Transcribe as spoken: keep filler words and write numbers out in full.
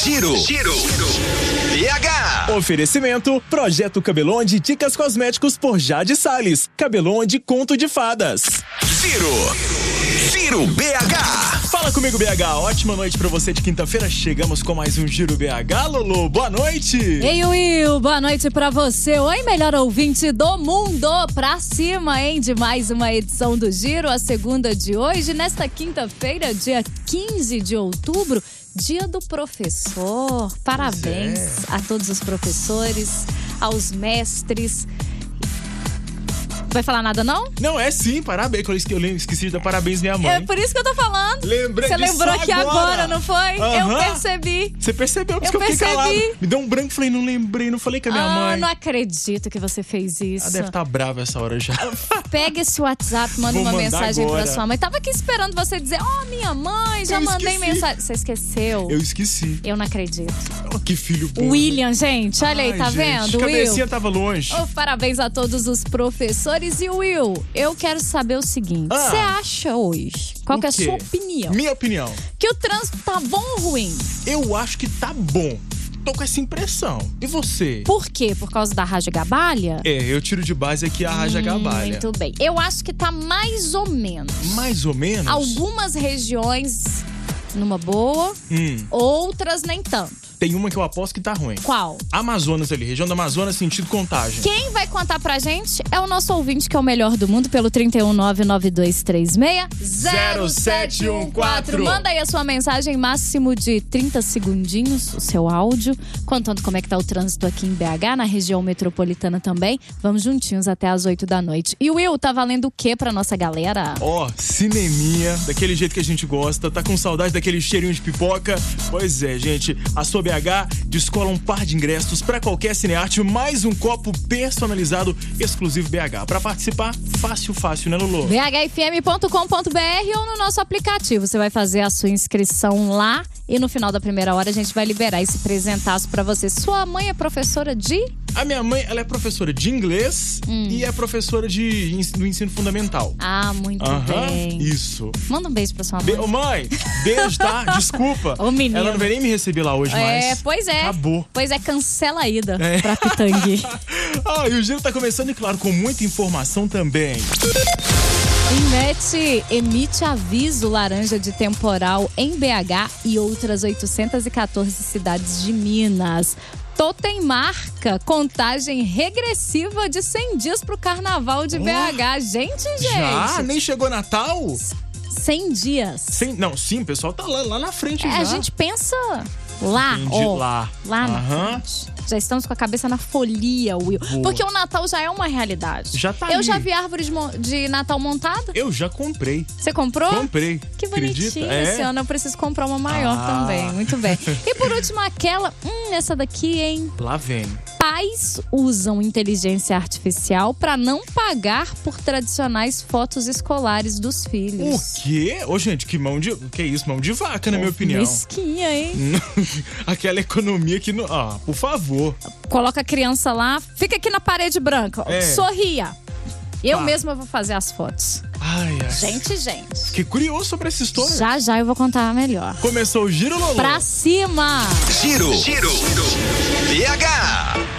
Giro, Giro, B H. Oferecimento, Projeto Cabelon de Dicas Cosméticos por Jade Salles. Cabelon de Conto de Fadas. Giro, Giro B H. Fala comigo, B H. Ótima noite pra você de quinta-feira. Chegamos com mais um Giro B H. Lolo, boa noite. Ei, Will, boa noite pra você. Oi, melhor ouvinte do mundo. Pra cima, hein, de mais uma edição do Giro, a segunda de hoje, nesta quinta-feira, dia quinze de outubro. Dia do professor. Parabéns é. a todos os professores, aos mestres. Vai falar nada, não? Não, é sim, parabéns. Eu esqueci, eu esqueci de dar parabéns minha mãe. É por isso que eu tô falando. Lembrei Você disso lembrou aqui agora. agora, não foi? Uhum. Eu percebi. Você percebeu, porque eu eu fiquei percebi. calado. Me deu um branco, falei, não lembrei, não falei com a minha ah, mãe. Ah, não acredito que você fez isso. Ela deve estar brava essa hora já. Pega esse WhatsApp, manda Vou uma mensagem agora. pra sua mãe. Tava aqui esperando você dizer, ó, oh, minha mãe, já eu mandei esqueci. mensagem. Você esqueceu? Eu esqueci. Eu não acredito. Oh, que filho bom. William, gente, olha Ai, aí, tá gente, vendo? A cabecinha Will? tava longe. Oh, parabéns a todos os professores. E Will, eu quero saber o seguinte. Você ah, acha hoje, qual que é a sua opinião? Minha opinião. Que o trânsito tá bom ou ruim? Eu acho que tá bom. Tô com essa impressão. E você? Por quê? Por causa da Raja Gabalha? É, eu tiro de base aqui a Raja hum, Gabalha. Muito bem. Eu acho que tá mais ou menos. Mais ou menos? Algumas regiões numa boa, hum. outras nem tanto. Tem uma que eu aposto que tá ruim. Qual? Amazonas ali, região da Amazonas, sentido Contagem. Quem vai contar pra gente é o nosso ouvinte, que é o melhor do mundo, pelo trinta e um nove nove dois três seis zero sete um quatro. Manda aí a sua mensagem, máximo de trinta segundinhos, o seu áudio, contando como é que tá o trânsito aqui em B H, na região metropolitana também. Vamos juntinhos até as oito da noite. E o Will, tá valendo o que pra nossa galera? Ó, oh, cineminha, daquele jeito que a gente gosta. Tá com saudade daquele cheirinho de pipoca? Pois é, gente, a sua B H descola um par de ingressos para qualquer cinearte, mais um copo personalizado exclusivo B H. Para participar, fácil, fácil, né, Lulu? b h f m ponto com ponto b r ou no nosso aplicativo. Você vai fazer a sua inscrição lá e no final da primeira hora a gente vai liberar esse presentaço para você. Sua mãe é professora de? A minha mãe, ela é professora de inglês hum. e é professora de, do ensino fundamental. Ah, muito uhum, bem. Isso. Manda um beijo pra sua mãe. Be- Ô, mãe, beijo, tá? Desculpa. Ô, menino. Ela não vai nem me receber lá hoje mais. É, pois é. Acabou. Pois é, cancela a ida é. pra Pitangui. Ah, e o Giro tá começando, e claro, com muita informação também. Inmet emite aviso laranja de temporal em B H e outras oitocentas e quatorze cidades de Minas. Totem marca contagem regressiva de cem dias pro carnaval de oh, B H. Gente, gente. Já? Nem chegou Natal? cem dias. cem, não, sim, o pessoal tá lá, lá na frente é, já. A gente pensa lá, Entendi, ó. lá. Lá uhum. na frente. Já estamos com a cabeça na folia, Will. Boa. Porque o Natal já é uma realidade. Já tá Eu ali. já vi árvore de, de Natal montada. Eu já comprei. Você comprou? Comprei. Que bonitinho é. esse ano. Eu preciso comprar uma maior ah. também. Muito bem. E por último, aquela... Hum, essa daqui, hein? Lá vem. Pais usam inteligência artificial para não pagar por tradicionais fotos escolares dos filhos. O quê? Ô, gente, que mão de... Que isso? Mão de vaca, na minha opinião. Mesquinha, hein? Aquela economia que... Não... Ah, por favor. Coloca a criança lá, fica aqui na parede branca, é. sorria. Eu ah. mesma vou fazer as fotos. Ai, ai. Gente, gente. Fiquei curioso sobre essa história. Já, já eu vou contar melhor. Começou o Giro, Lolo? Pra cima! Giro, Giro, B H.